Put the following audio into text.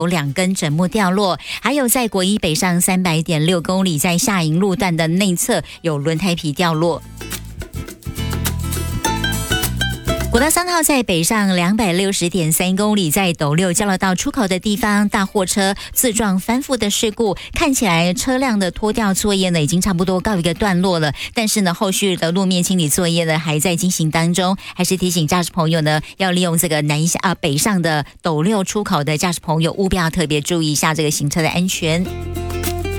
有2根枕木掉落，还有在国一北上300.6公里，在下营路段的内侧有轮胎皮掉落。国道3号在北上260.3公里，在斗六交流道出口的地方，大货车自撞翻覆的事故，看起来车辆的脱掉作业呢已经差不多告一个段落了，但是呢后续的路面清理作业呢还在进行当中，还是提醒驾驶朋友呢要利用这个北上的斗六出口的驾驶朋友务必要特别注意一下这个行车的安全。